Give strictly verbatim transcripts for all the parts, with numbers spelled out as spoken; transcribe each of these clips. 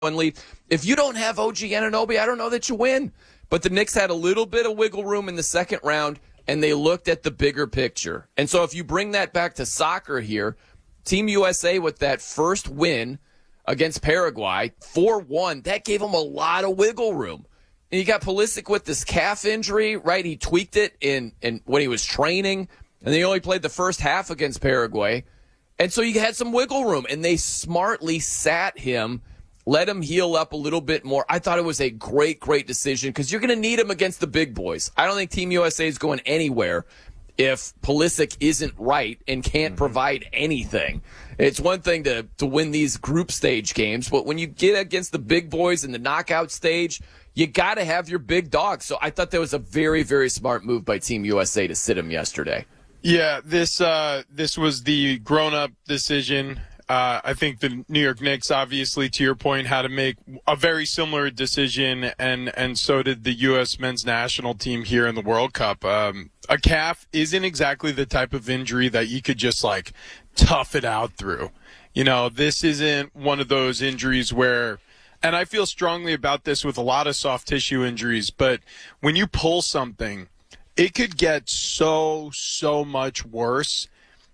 lead. If you don't have O G Anunoby, I don't know that you win. But the Knicks had a little bit of wiggle room in the second round, and they looked at the bigger picture. And so if you bring that back to soccer here, Team U S A with that first win against Paraguay, four one, that gave them a lot of wiggle room. And you got Pulisic with this calf injury, right? He tweaked it in, in when he was training, and they only played the first half against Paraguay. And so you had some wiggle room, and they smartly sat him, let him heal up a little bit more. I thought it was a great, great decision because you're going to need him against the big boys. I don't think Team U S A is going anywhere if Pulisic isn't right and can't mm-hmm. provide anything. It's one thing to, to win these group stage games, but when you get against the big boys in the knockout stage, you got to have your big dog. So I thought that was a very, very smart move by Team U S A to sit him yesterday. Yeah, this uh, this was the grown-up decision. Uh, I think the New York Knicks, obviously, to your point, had to make a very similar decision, and, and so did the U S men's national team here in the World Cup. Um, a calf isn't exactly the type of injury that you could just, like, tough it out through. You know, this isn't one of those injuries where – and I feel strongly about this with a lot of soft tissue injuries, but when you pull something – it could get so, so much worse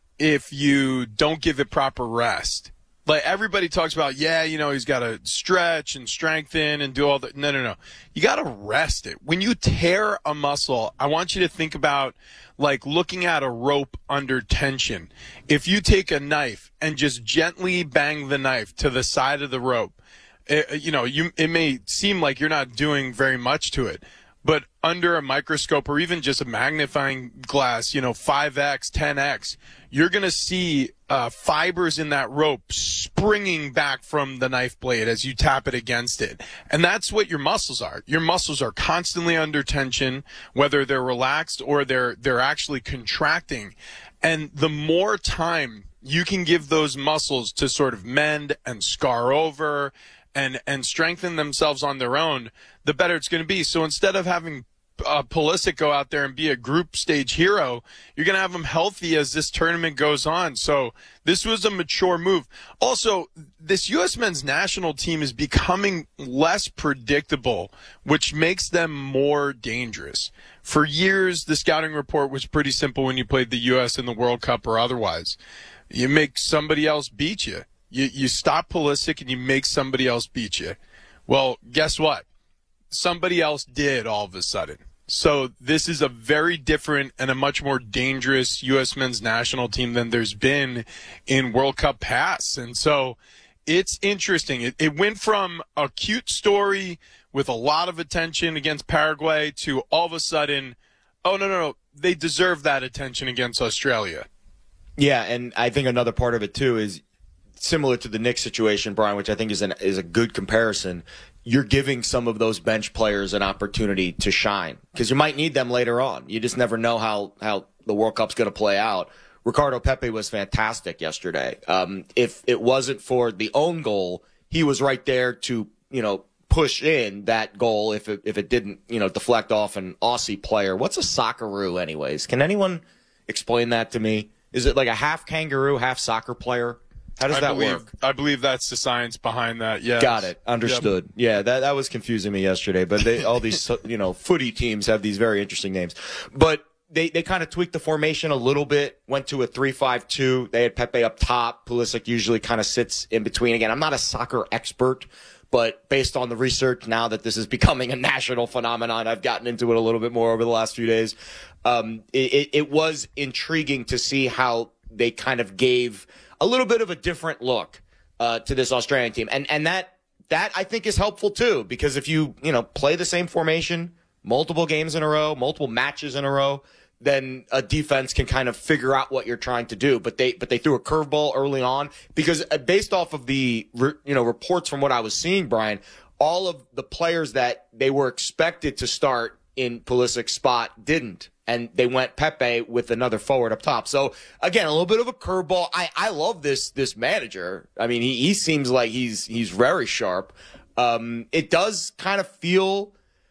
if you don't give it proper rest. Like, everybody talks about, yeah, you know, he's got to stretch and strengthen and do all that. No, no, no. You got to rest it. When you tear a muscle, I want you to think about, like, looking at a rope under tension. If you take a knife and just gently bang the knife to the side of the rope, it, you know, you it may seem like you're not doing very much to it. But under a microscope or even just a magnifying glass, you know, five X, ten X, you're going to see uh, fibers in that rope springing back from the knife blade as you tap it against it. And that's what your muscles are. Your muscles are constantly under tension, whether they're relaxed or they're they're actually contracting. And the more time you can give those muscles to sort of mend and scar over and and strengthen themselves on their own, the better it's going to be. So instead of having uh, Pulisic go out there and be a group stage hero, you're going to have him healthy as this tournament goes on. So this was a mature move. Also, this U S men's national team is becoming less predictable, which makes them more dangerous. For years, the scouting report was pretty simple when you played the U S in the World Cup or otherwise. You make somebody else beat you. You you stop Pulisic and you make somebody else beat you. Well, guess what? Somebody else did all of a sudden. So this is a very different and a much more dangerous U S men's national team than there's been in World Cup past. And so it's interesting. It, it went from a cute story with a lot of attention against Paraguay to all of a sudden, oh, no, no, no, they deserve that attention against Australia. Yeah, and I think another part of it, too, is similar to the Knicks situation, Brian, which I think is an is a good comparison. You're giving some of those bench players an opportunity to shine because you might need them later on. You just never know how, how the World Cup's going to play out. Ricardo Pepi was fantastic yesterday. Um, if it wasn't for the own goal, he was right there to, you know, push in that goal if it, if it didn't, you know, deflect off an Aussie player. What's a Socceroo anyways? Can anyone explain that to me? Is it like a half kangaroo, half soccer player? How does I that believe, work? I believe that's the science behind that. Yeah. Got it. Understood. Yep. Yeah, that that was confusing me yesterday. But they, all these, you know, footy teams have these very interesting names. But they, they kind of tweaked the formation a little bit, went to a three five two. They had Pepe up top. Pulisic usually kind of sits in between. Again, I'm not a soccer expert, but based on the research now that this is becoming a national phenomenon, I've gotten into it a little bit more over the last few days. Um, it, it was intriguing to see how they kind of gave a little bit of a different look uh, to this Australian team. And and that that I think is helpful too, because if you, you know, play the same formation multiple games in a row, multiple matches in a row, then a defense can kind of figure out what you're trying to do. But they but they threw a curveball early on because based off of the, you know, reports from what I was seeing, Brian, all of the players that they were expected to start in Pulisic's spot didn't. And they went Pepe with another forward up top. So, again, a little bit of a curveball. I, I love this this manager. I mean, he, he seems like he's he's very sharp. Um, it does kind of feel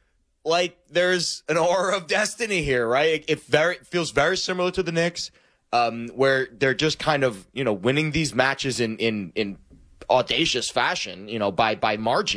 like there's an aura of destiny here, right? It, it very it feels very similar to the Knicks, um, where they're just kind of, you know, winning these matches in, in, in audacious fashion, you know, by by margin.